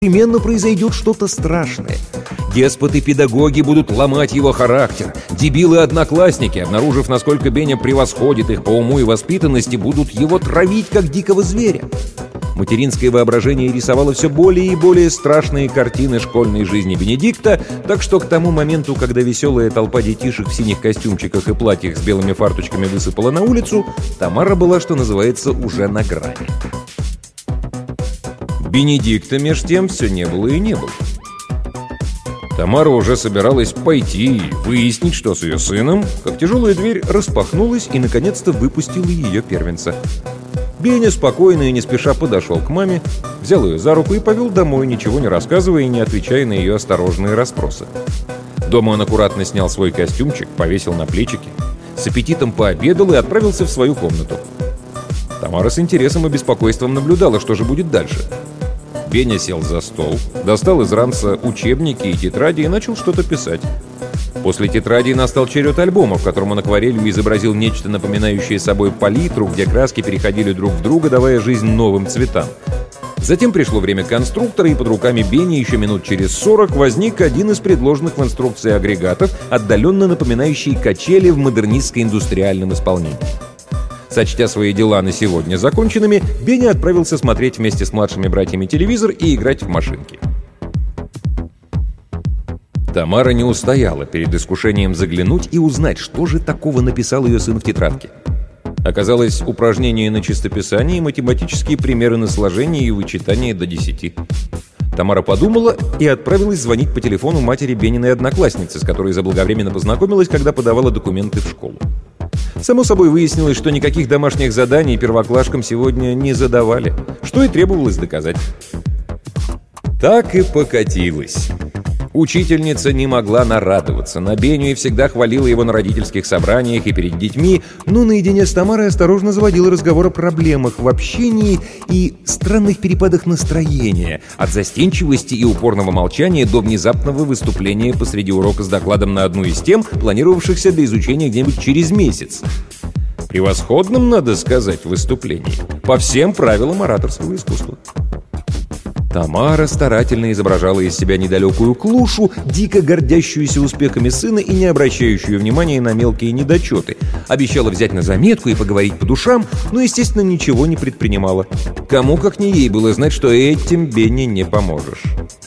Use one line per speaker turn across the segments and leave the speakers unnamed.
непременно произойдет что-то страшное. Деспоты-педагоги будут ломать его характер. Дебилы-одноклассники, обнаружив, насколько Беня превосходит их по уму и воспитанности, будут его травить, как дикого зверя. Материнское воображение рисовало все более и более страшные картины школьной жизни Бенедикта, так что к тому моменту, когда веселая толпа детишек в синих костюмчиках и платьях с белыми фарточками высыпала на улицу, Тамара была, что называется, уже на грани. Бенедикта, меж тем, все не было и не было. Тамара уже собиралась пойти и выяснить, что с ее сыном, как тяжелая дверь распахнулась и, наконец-то, выпустила ее первенца. Беня спокойно и не спеша подошел к маме, взял ее за руку и повел домой, ничего не рассказывая и не отвечая на ее осторожные расспросы. Дома он аккуратно снял свой костюмчик, повесил на плечики, с аппетитом пообедал и отправился в свою комнату. Тамара с интересом и беспокойством наблюдала, что же будет дальше. Беня сел за стол, достал из ранца учебники и тетради и начал что-то писать. После тетради настал черед альбома, в котором он акварелью изобразил нечто напоминающее собой палитру, где краски переходили друг в друга, давая жизнь новым цветам. Затем пришло время конструктора, и под руками Бени еще минут через 40 возник один из предложенных в инструкции агрегатов, отдаленно напоминающий качели в модернистско-индустриальном исполнении. Сочтя свои дела на сегодня законченными, Беня отправился смотреть вместе с младшими братьями телевизор и играть в машинки. Тамара не устояла перед искушением заглянуть и узнать, что же такого написал ее сын в тетрадке. Оказалось, упражнения на чистописание и математические примеры на сложение и вычитание до 10. Тамара подумала и отправилась звонить по телефону матери Бениной одноклассницы, с которой заблаговременно познакомилась, когда подавала документы в школу. Само собой выяснилось, что никаких домашних заданий первоклашкам сегодня не задавали, что и требовалось доказать. Так и покатилось. Учительница не могла нарадоваться на Беню и всегда хвалила его на родительских собраниях и перед детьми, но наедине с Тамарой осторожно заводила разговор о проблемах в общении и странных перепадах настроения, от застенчивости и упорного молчания до внезапного выступления посреди урока с докладом на одну из тем, планировавшихся для изучения где-нибудь через месяц. Превосходным, надо сказать, выступлении, по всем правилам ораторского искусства. Тамара старательно изображала из себя недалекую клушу, дико гордящуюся успехами сына и не обращающую внимания на мелкие недочеты. Обещала взять на заметку и поговорить по душам, но, естественно, ничего не предпринимала. Кому, как не ей, было знать, что этим Бене не поможешь.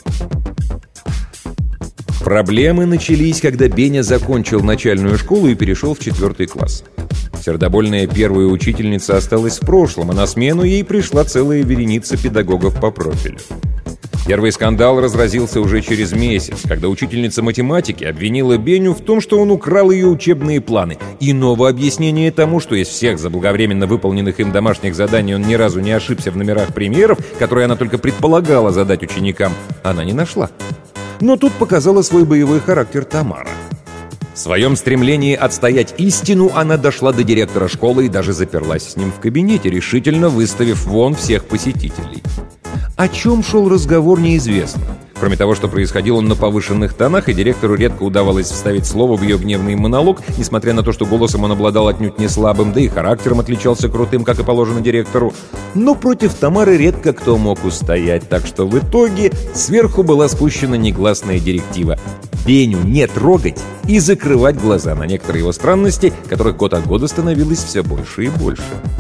Проблемы начались, когда Беня закончил начальную школу и перешел в 4 класс. Сердобольная первая учительница осталась в прошлом, а на смену ей пришла целая вереница педагогов по профилю. Первый скандал разразился уже через месяц, когда учительница математики обвинила Беню в том, что он украл ее учебные планы. Иного объяснения тому, что из всех заблаговременно выполненных им домашних заданий он ни разу не ошибся в номерах примеров, которые она только предполагала задать ученикам, она не нашла. Но тут показала свой боевой характер Тамара. В своем стремлении отстоять истину она дошла до директора школы и даже заперлась с ним в кабинете, решительно выставив вон всех посетителей. О чем шел разговор, неизвестно. Кроме того, что происходил он на повышенных тонах, и директору редко удавалось вставить слово в ее гневный монолог, несмотря на то, что голосом он обладал отнюдь не слабым, да и характером отличался крутым, как и положено директору. Но против Тамары редко кто мог устоять, так что в итоге сверху была спущена негласная директива: Беню не трогать и закрывать глаза на некоторые его странности, которых год от года становилось все больше и больше.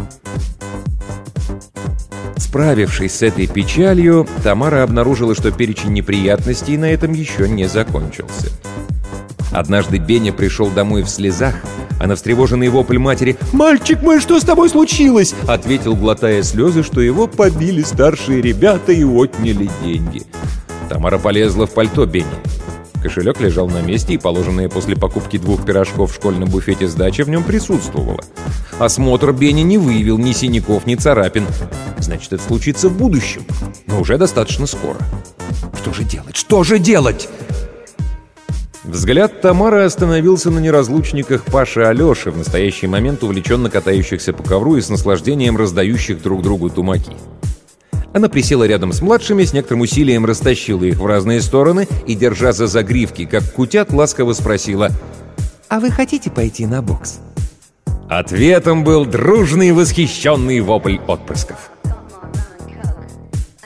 Справившись с этой печалью, Тамара обнаружила, что перечень неприятностей на этом еще не закончился. Однажды Беня пришел домой в слезах, а на встревоженный вопль матери «Мальчик мой, что с тобой случилось?» ответил, глотая слезы, что его побили старшие ребята и отняли деньги. Тамара полезла в пальто Бени. Кошелек лежал на месте, и положенная после покупки 2 пирожков в школьном буфете сдача в нем присутствовала. Осмотр Бени не выявил ни синяков, ни царапин. Значит, это случится в будущем, но уже достаточно скоро. Что же делать? Что же делать? Взгляд Тамары остановился на неразлучниках Паши и Алеши, в настоящий момент увлеченно катающихся по ковру и с наслаждением раздающих друг другу тумаки. Она присела рядом с младшими, с некоторым усилием растащила их в разные стороны и, держа за загривки, как кутят, ласково спросила: «А вы хотите пойти на бокс?» Ответом был дружный восхищенный вопль отпрысков.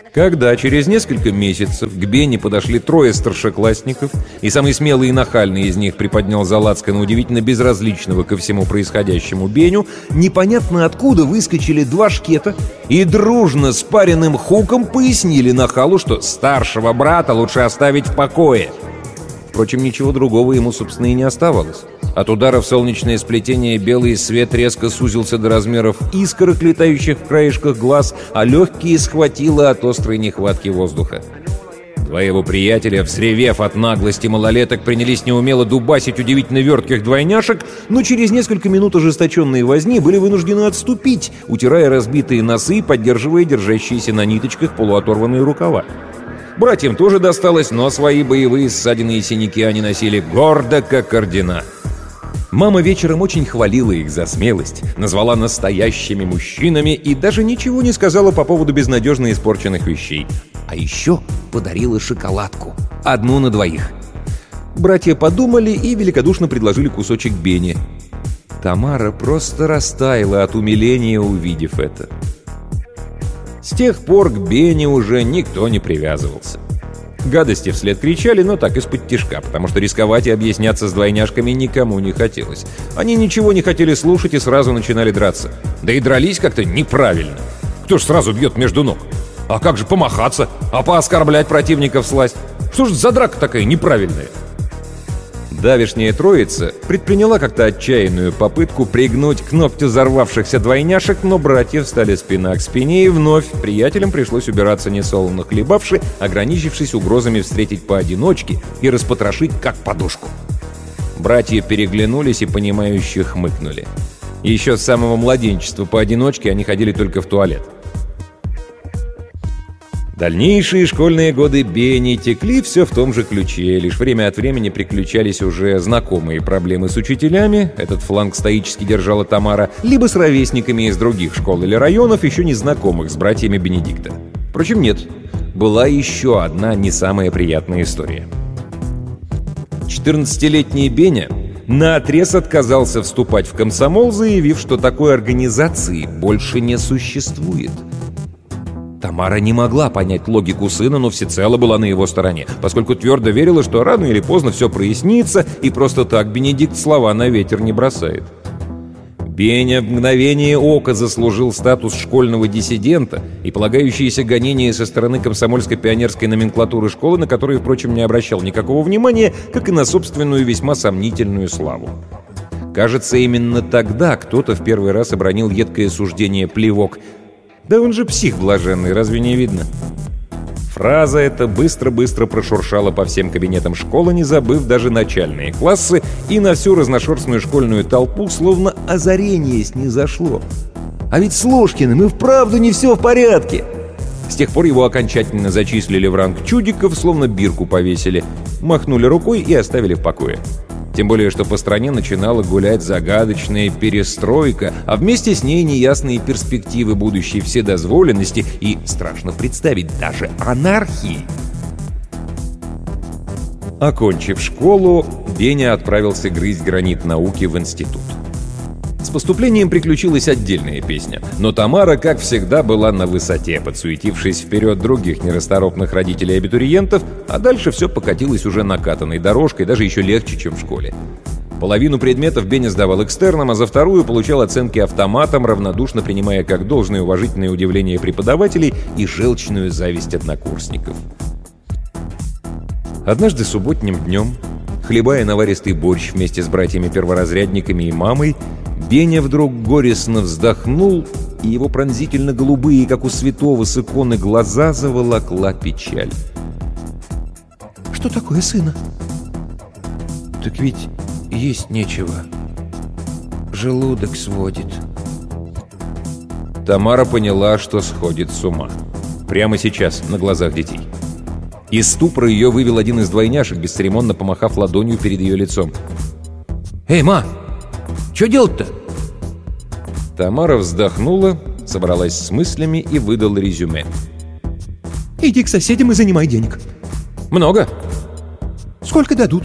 Когда через несколько месяцев к Бене подошли 3 старшеклассников, и самый смелый и нахальный из них приподнял за лацканы удивительно безразличного ко всему происходящему Беню, непонятно откуда выскочили 2 шкета и дружно с паренным хуком пояснили нахалу, что старшего брата лучше оставить в покое. Впрочем, ничего другого ему, собственно, и не оставалось. От удара в солнечное сплетение белый свет резко сузился до размеров искорок, летающих в краешках глаз, а легкие схватило от острой нехватки воздуха. 2 его приятеля, взревев от наглости малолеток, принялись неумело дубасить удивительно вертких двойняшек, но через несколько минут ожесточенные возни были вынуждены отступить, утирая разбитые носы и поддерживая держащиеся на ниточках полуоторванные рукава. Братьям тоже досталось, но свои боевые ссадины и синяки они носили гордо, как ордена. Мама вечером очень хвалила их за смелость, назвала настоящими мужчинами и даже ничего не сказала по поводу безнадежно испорченных вещей. А еще подарила шоколадку. 1 на 2. Братья подумали и великодушно предложили кусочек Бене. Тамара просто растаяла от умиления, увидев это. С тех пор к Бене уже никто не привязывался. Гадости вслед кричали, но так из-под тишка, потому что рисковать и объясняться с двойняшками никому не хотелось. Они ничего не хотели слушать и сразу начинали драться. Да и дрались как-то неправильно. Кто ж сразу бьет между ног? А как же помахаться? А пооскорблять противника всласть? Что ж за драка такая неправильная? Давешняя троица предприняла как-то отчаянную попытку пригнуть к ногтю взорвавшихся двойняшек, но братья встали спина к спине, и вновь приятелям пришлось убираться несолоно хлебавши, ограничившись угрозами встретить поодиночке и распотрошить как подушку. Братья переглянулись и понимающе хмыкнули. Еще с самого младенчества поодиночке они ходили только в туалет. Дальнейшие школьные годы Бени текли все в том же ключе, лишь время от времени приключались уже знакомые проблемы с учителями, этот фланг стоически держала Тамара, либо с ровесниками из других школ или районов, еще не знакомых с братьями Бенедикта. Впрочем, нет, была еще одна не самая приятная история. 14-летний Беня наотрез отказался вступать в комсомол, заявив, что такой организации больше не существует. Тамара не могла понять логику сына, но всецело была на его стороне, поскольку твердо верила, что рано или поздно все прояснится, и просто так Бенедикт слова на ветер не бросает. Беня в мгновение ока заслужил статус школьного диссидента и полагающиеся гонения со стороны комсомольской пионерской номенклатуры школы, на которые, впрочем, не обращал никакого внимания, как и на собственную весьма сомнительную славу. Кажется, именно тогда кто-то в первый раз обронил едкое суждение «плевок». Да он же псих блаженный, разве не видно? Фраза эта быстро-быстро прошуршала по всем кабинетам школы, не забыв даже начальные классы, и на всю разношерстную школьную толпу словно озарение снизошло. А ведь с Ложкиным и вправду не все в порядке. С тех пор его окончательно зачислили в ранг чудиков, словно бирку повесили, махнули рукой и оставили в покое. Тем более, что по стране начинала гулять загадочная перестройка, а вместе с ней неясные перспективы будущей вседозволенности и, страшно представить, даже анархии. Окончив школу, Беня отправился грызть гранит науки в институт. С поступлением приключилась отдельная песня, но Тамара, как всегда, была на высоте, подсуетившись вперед других нерасторопных родителей и абитуриентов, а дальше все покатилось уже накатанной дорожкой, даже еще легче, чем в школе. Половину предметов Беня сдавал экстерном, а за вторую получал оценки автоматом, равнодушно принимая как должное уважительное удивление преподавателей и желчную зависть однокурсников. Однажды субботним днем, хлебая наваристый борщ вместе с братьями-перворазрядниками и мамой, Беня вдруг горестно вздохнул, и его пронзительно-голубые, как у святого с иконы, глаза заволокла печаль.
«Что такое, сына?»
«Так ведь есть нечего. Желудок сводит». Тамара поняла, что сходит с ума. Прямо сейчас, на глазах детей. Из ступора ее вывел один из двойняшек, бесцеремонно помахав ладонью перед ее лицом.
«Эй, ма! Что делать-то?»
Тамара вздохнула, собралась с мыслями и выдала резюме.
«Иди к соседям и занимай денег».
«Много?»
«Сколько дадут?»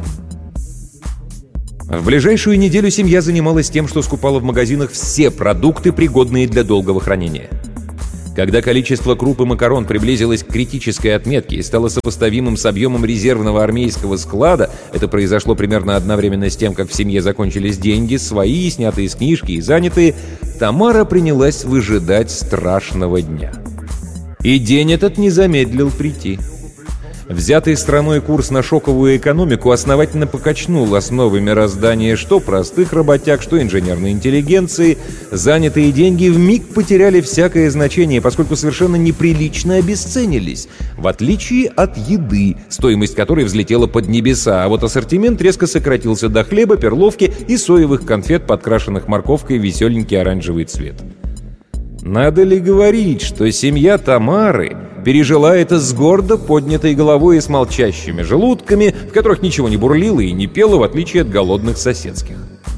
В ближайшую неделю семья занималась тем, что скупала в магазинах все продукты, пригодные для долгого хранения. Когда количество круп и макарон приблизилось к критической отметке и стало сопоставимым с объемом резервного армейского склада, это произошло примерно одновременно с тем, как в семье закончились деньги, свои, снятые с книжки и занятые, Тамара принялась выжидать страшного дня. И день этот не замедлил прийти. Взятый страной курс на шоковую экономику основательно покачнул основы мироздания что простых работяг, что инженерной интеллигенции. Занятые деньги вмиг потеряли всякое значение, поскольку совершенно неприлично обесценились, в отличие от еды, стоимость которой взлетела под небеса, а вот ассортимент резко сократился до хлеба, перловки и соевых конфет, подкрашенных морковкой в веселенький оранжевый цвет. Надо ли говорить, что семья Тамары пережила это с гордо поднятой головой и с молчащими желудками, в которых ничего не бурлило и не пело, в отличие от голодных соседских?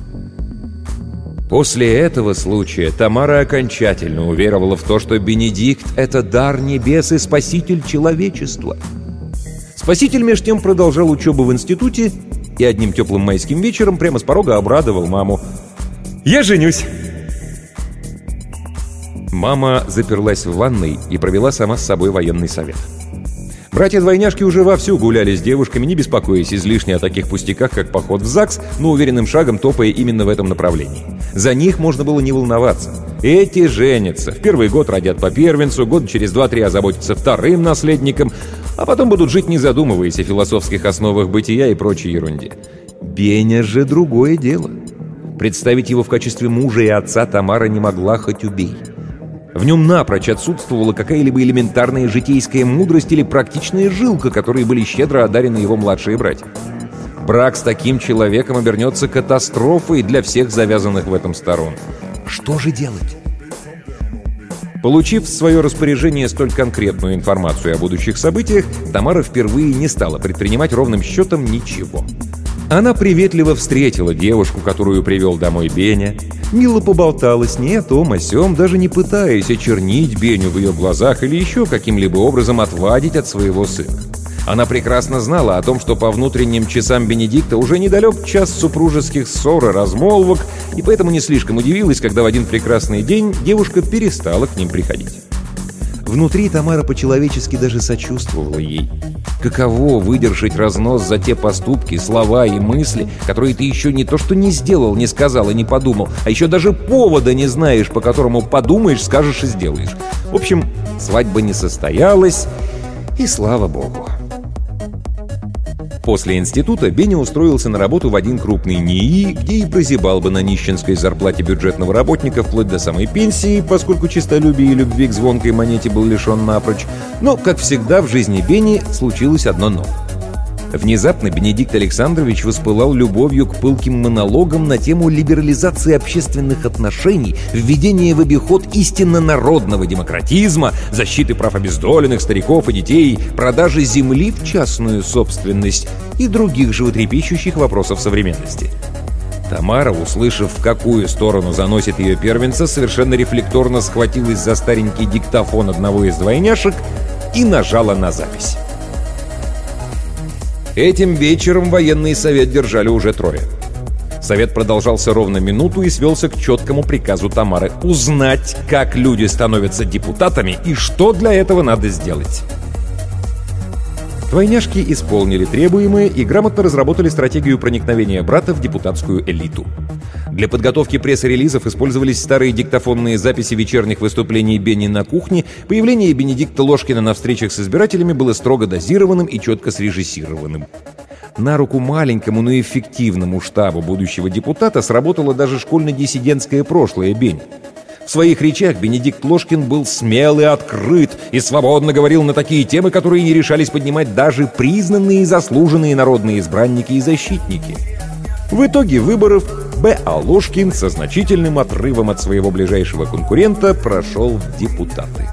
После этого случая Тамара окончательно уверовала в то, что Бенедикт — это дар небес и спаситель человечества. Спаситель меж тем продолжал учебу в институте и одним теплым майским вечером прямо с порога обрадовал маму: «Я женюсь!» Мама заперлась в ванной и провела сама с собой военный совет. Братья-двойняшки уже вовсю гуляли с девушками, не беспокоясь излишне о таких пустяках, как поход в ЗАГС, но уверенным шагом топая именно в этом направлении. За них можно было не волноваться. Эти женятся. В первый год родят по первенцу, год через 2-3 озаботятся вторым наследником, а потом будут жить, не задумываясь о философских основах бытия и прочей ерунде. Беня же другое дело. Представить его в качестве мужа и отца Тамара не могла, хоть убей. В нем напрочь отсутствовала какая-либо элементарная житейская мудрость или практичная жилка, которые были щедро одарены его младшие братья. Брак с таким человеком обернется катастрофой для всех завязанных в этом сторон. Что же делать? Получив в свое распоряжение столь конкретную информацию о будущих событиях, Тамара впервые не стала предпринимать ровным счетом ничего. Она приветливо встретила девушку, которую привел домой Беня, мило поболтала с ней о том, о сём, даже не пытаясь очернить Беню в ее глазах или еще каким-либо образом отвадить от своего сына. Она прекрасно знала о том, что по внутренним часам Бенедикта уже недалек час супружеских ссор и размолвок, и поэтому не слишком удивилась, когда в один прекрасный день девушка перестала к ним приходить. Внутри Тамара по-человечески даже сочувствовала ей. Каково выдержать разнос за те поступки, слова и мысли, которые ты еще не то что не сделал, не сказал и не подумал, а еще даже повода не знаешь, по которому подумаешь, скажешь и сделаешь. В общем, свадьба не состоялась, и слава богу. После института Беня устроился на работу в один крупный НИИ, где и прозябал бы на нищенской зарплате бюджетного работника вплоть до самой пенсии, поскольку честолюбие и любви к звонкой монете был лишен напрочь. Но, как всегда, в жизни Бени случилось одно «но». Внезапно Бенедикт Александрович воспылал любовью к пылким монологам на тему либерализации общественных отношений, введения в обиход истинно народного демократизма, защиты прав обездоленных, стариков и детей, продажи земли в частную собственность и других животрепещущих вопросов современности. Тамара, услышав, в какую сторону заносит ее первенца, совершенно рефлекторно схватилась за старенький диктофон одного из двойняшек и нажала на запись. Этим вечером военный совет держали уже трое. Совет продолжался ровно минуту и свелся к четкому приказу Тамары узнать, как люди становятся депутатами и что для этого надо сделать. Двойняшки исполнили требуемое и грамотно разработали стратегию проникновения брата в депутатскую элиту. Для подготовки пресс-релизов использовались старые диктофонные записи вечерних выступлений Бени на кухне. Появление Бенедикта Ложкина на встречах с избирателями было строго дозированным и четко срежиссированным. На руку маленькому, но эффективному штабу будущего депутата сработало даже школьно-диссидентское прошлое Бени. В своих речах Бенедикт Ложкин был смел и открыт и свободно говорил на такие темы, которые не решались поднимать даже признанные и заслуженные народные избранники и защитники. В итоге выборов Б.А. Ложкин со значительным отрывом от своего ближайшего конкурента прошел в депутаты.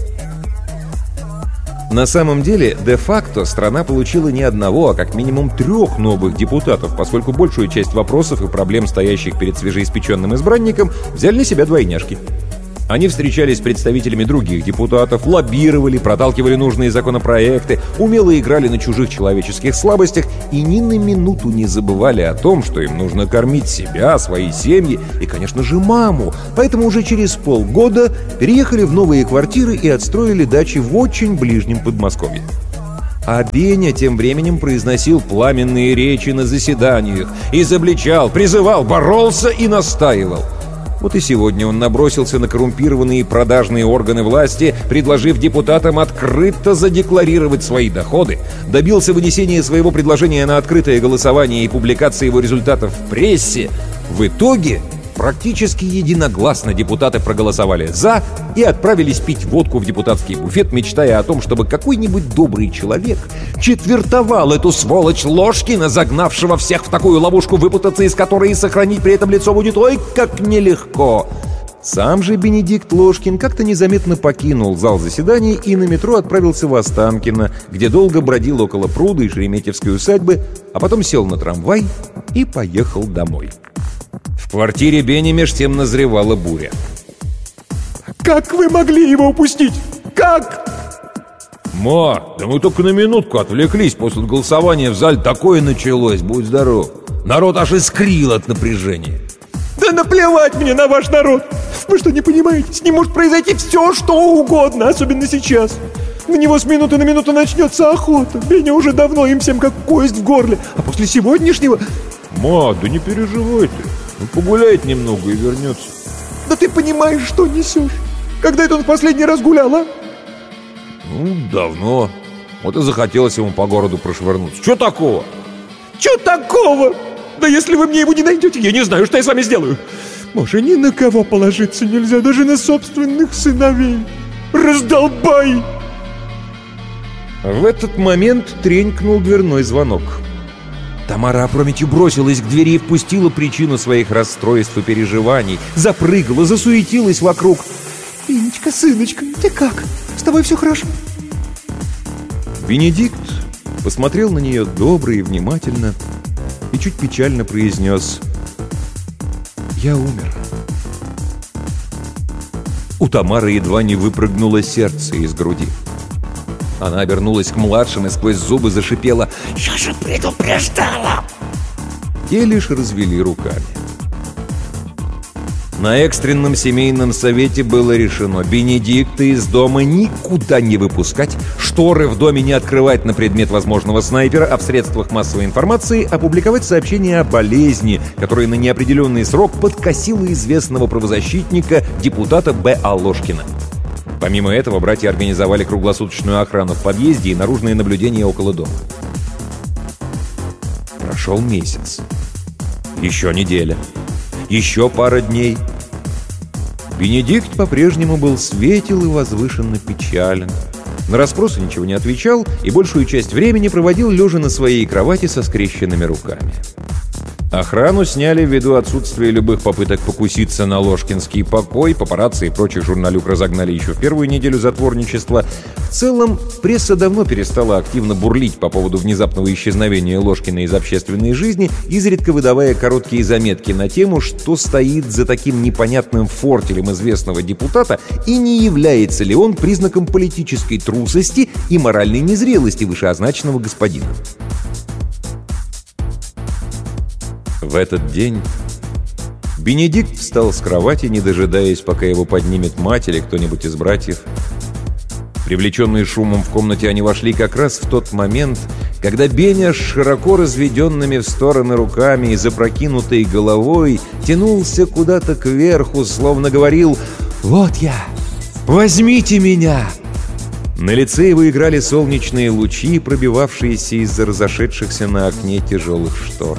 На самом деле, де-факто страна получила не одного, а как минимум 3 новых депутатов, поскольку большую часть вопросов и проблем, стоящих перед свежеиспеченным избранником, взяли на себя двойняшки. Они встречались с представителями других депутатов, лоббировали, проталкивали нужные законопроекты, умело играли на чужих человеческих слабостях и ни на минуту не забывали о том, что им нужно кормить себя, свои семьи и, конечно же, маму. Поэтому уже через полгода переехали в новые квартиры и отстроили дачи в очень ближнем Подмосковье. А Беня тем временем произносил пламенные речи на заседаниях, изобличал, призывал, боролся и настаивал. Вот и сегодня он набросился на коррумпированные и продажные органы власти, предложив депутатам открыто задекларировать свои доходы, добился вынесения своего предложения на открытое голосование и публикации его результатов в прессе. В итоге практически единогласно депутаты проголосовали «за» и отправились пить водку в депутатский буфет, мечтая о том, чтобы какой-нибудь добрый человек четвертовал эту сволочь Ложкина, загнавшего всех в такую ловушку, выпутаться из которой и сохранить при этом лицо будет ой как нелегко. Сам же Бенедикт Ложкин как-то незаметно покинул зал заседаний и на метро отправился в Останкино, где долго бродил около пруда и Шереметьевской усадьбы, а потом сел на трамвай и поехал домой. В квартире Бени меж тем назревала буря.
Как вы могли его упустить? Как?
«Ма, да мы только на минутку отвлеклись. После голосования в зале такое началось, будь здоров. Народ аж искрил от напряжения».
Да наплевать мне на ваш народ! Вы что, не понимаете? С ним может произойти все, что угодно, особенно сейчас. На него с минуты на минуту начнется охота. Беня уже давно им всем как кость в горле. А после сегодняшнего...
«Ма, да не переживай ты. Он погуляет немного и вернется».
Да ты понимаешь, что несешь? Когда это он в последний раз гулял, а?
«Ну, давно. Вот и захотелось ему по городу прошвырнуться. Чё такого?»
Чё такого? Да если вы мне его не найдете, я не знаю, что я с вами сделаю. Може, ни на кого положиться нельзя, даже на собственных сыновей. Раздолбай!»
В этот момент тренькнул дверной звонок. Тамара опрометью бросилась к двери и впустила причину своих расстройств и переживаний. Запрыгала, засуетилась вокруг.
«Бенечка, сыночка, ты как? С тобой все хорошо?»
Бенедикт посмотрел на нее добро и внимательно и чуть печально произнес: «Я умер». У Тамары едва не выпрыгнуло сердце из груди. Она обернулась к младшим и сквозь зубы зашипела: «Я же предупреждала!» Те лишь развели руками. На экстренном семейном совете было решено Бенедикта из дома никуда не выпускать, шторы в доме не открывать на предмет возможного снайпера, а в средствах массовой информации опубликовать сообщение о болезни, которая на неопределенный срок подкосила известного правозащитника, депутата Б.А. Ложкина. Помимо этого, братья организовали круглосуточную охрану в подъезде и наружное наблюдение около дома. Прошел месяц. Еще неделя. Еще пара дней. Бенедикт по-прежнему был светел и возвышенно печален. На расспросы ничего не отвечал и большую часть времени проводил лежа на своей кровати со скрещенными руками. Охрану сняли ввиду отсутствия любых попыток покуситься на ложкинский покой, папарацци и прочих журналюк разогнали еще в первую неделю затворничества. В целом, пресса давно перестала активно бурлить по поводу внезапного исчезновения Ложкина из общественной жизни, изредка выдавая короткие заметки на тему, что стоит за таким непонятным фортелем известного депутата и не является ли он признаком политической трусости и моральной незрелости вышеозначенного господина. В этот день Бенедикт встал с кровати, не дожидаясь, пока его поднимет мать или кто-нибудь из братьев. Привлеченные шумом в комнате, они вошли как раз в тот момент, когда Беня с широко разведенными в стороны руками и запрокинутой головой тянулся куда-то кверху, словно говорил: «Вот я! Возьмите меня!» На лице его играли солнечные лучи, пробивавшиеся из-за разошедшихся на окне тяжелых штор.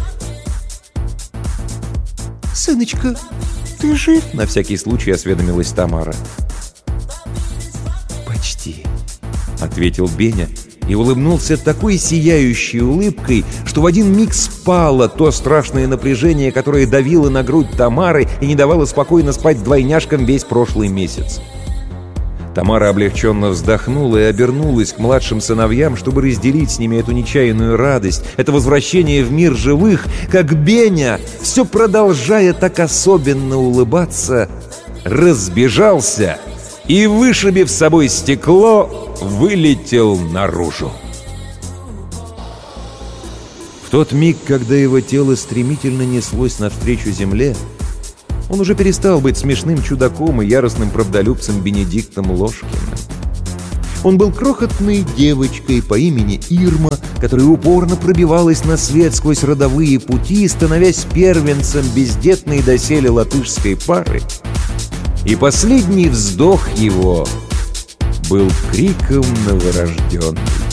«Сыночка, ты жив?»
— на всякий случай осведомилась Тамара.
«Почти»,
— ответил Беня и улыбнулся такой сияющей улыбкой, что в один миг спало то страшное напряжение, которое давило на грудь Тамары и не давало спокойно спать двойняшкам весь прошлый месяц. Тамара облегченно вздохнула и обернулась к младшим сыновьям, чтобы разделить с ними эту нечаянную радость, это возвращение в мир живых, как Беня, все продолжая так особенно улыбаться, разбежался и, вышибив с собой стекло, вылетел наружу. В тот миг, когда его тело стремительно неслось навстречу земле, он уже перестал быть смешным чудаком и яростным правдолюбцем Бенедиктом Ложкиным. Он был крохотной девочкой по имени Ирма, которая упорно пробивалась на свет сквозь родовые пути, становясь первенцем бездетной доселе латышской пары. И последний вздох его был криком новорожденной.